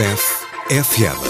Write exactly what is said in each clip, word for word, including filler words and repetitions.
R F F M.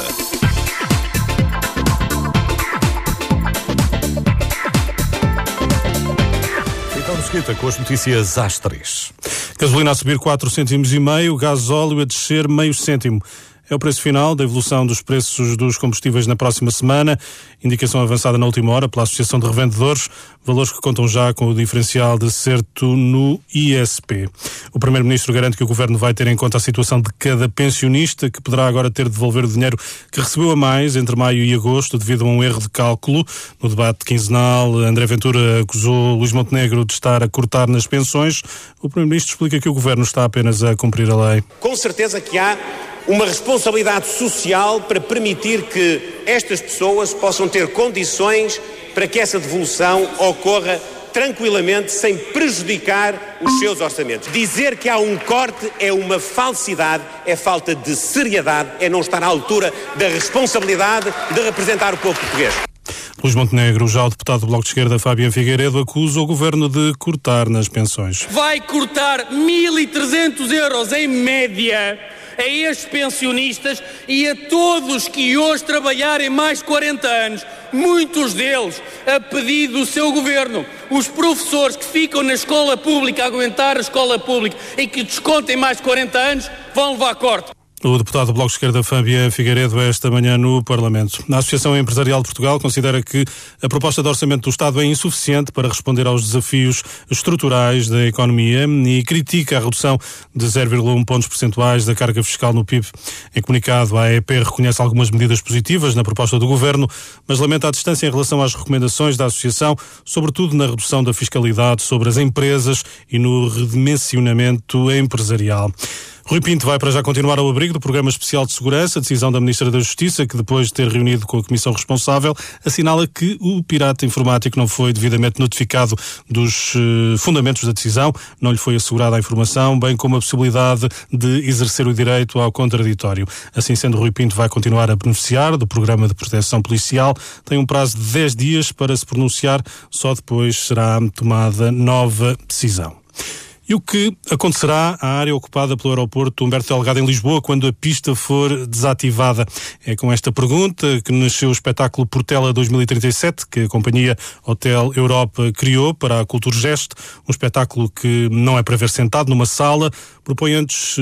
Com as notícias às três. Gasolina a subir quatro cêntimos e meio, gasóleo a descer meio cêntimo. É o preço final da evolução dos preços dos combustíveis na próxima semana. Indicação avançada na última hora pela Associação de Revendedores, valores que contam já com o diferencial de acerto no I S P. O Primeiro-Ministro garante que o Governo vai ter em conta a situação de cada pensionista, que poderá agora ter de devolver o dinheiro que recebeu a mais entre maio e agosto devido a um erro de cálculo. No debate quinzenal, André Ventura acusou Luís Montenegro de estar a cortar nas pensões. O Primeiro-Ministro explica que o Governo está apenas a cumprir a lei. Com certeza que há uma responsabilidade social para permitir que estas pessoas possam ter condições para que essa devolução ocorra tranquilamente, sem prejudicar os seus orçamentos. Dizer que há um corte é uma falsidade, é falta de seriedade, é não estar à altura da responsabilidade de representar o povo português. Luís Montenegro, já o deputado do Bloco de Esquerda, Fábio Figueiredo, acusa o Governo de cortar nas pensões. Vai cortar mil e trezentos euros em média a estes pensionistas e a todos que hoje trabalharem mais quarenta anos, muitos deles a pedido do seu Governo. Os professores que ficam na escola pública a aguentar a escola pública e que descontem mais quarenta anos vão levar corte. O deputado do Bloco de Esquerda, Fábio Figueiredo, esta manhã no Parlamento. A Associação Empresarial de Portugal considera que a proposta de orçamento do Estado é insuficiente para responder aos desafios estruturais da economia e critica a redução de zero vírgula um pontos percentuais da carga fiscal no P I B. Em comunicado, a A E P reconhece algumas medidas positivas na proposta do Governo, mas lamenta a distância em relação às recomendações da Associação, sobretudo na redução da fiscalidade sobre as empresas e no redimensionamento empresarial. Rui Pinto vai para já continuar ao abrigo do Programa Especial de Segurança, decisão da Ministra da Justiça, que depois de ter reunido com a Comissão responsável, assinala que o pirata informático não foi devidamente notificado dos uh, fundamentos da decisão, não lhe foi assegurada a informação, bem como a possibilidade de exercer o direito ao contraditório. Assim sendo, Rui Pinto vai continuar a beneficiar do Programa de Proteção Policial, tem um prazo de dez dias para se pronunciar, só depois será tomada nova decisão. E o que acontecerá à área ocupada pelo aeroporto Humberto Delgado em Lisboa quando a pista for desativada? É com esta pergunta que nasceu o espetáculo Portela dois mil e trinta e sete, que a companhia Hotel Europa criou para a Culturgest, um espetáculo que não é para ver sentado numa sala, propõe antes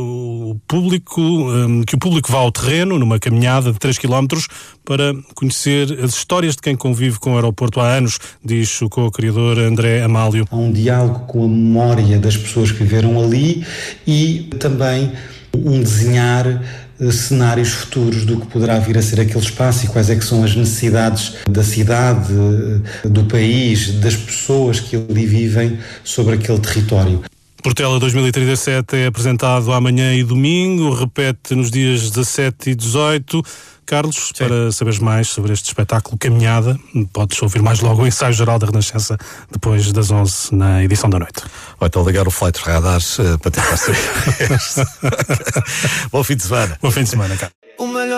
o público, que o público vá ao terreno, numa caminhada de três quilómetros, para conhecer as histórias de quem convive com o aeroporto há anos, diz o co-criador André Amálio. Há um diálogo com a memória das pessoas que viveram ali e também um desenhar cenários futuros do que poderá vir a ser aquele espaço e quais é que são as necessidades da cidade, do país, das pessoas que ali vivem sobre aquele território. Portela dois mil e trinta e sete é apresentado amanhã e domingo, repete nos dias dezassete e dezoito. Carlos, sim, para saberes mais sobre este espetáculo Caminhada, podes ouvir mais logo o ensaio geral da Renascença depois das onze na edição da noite. Ou então ligar o Flight Radar uh, para tentar saber. Bom fim de semana. Bom fim de semana, cara.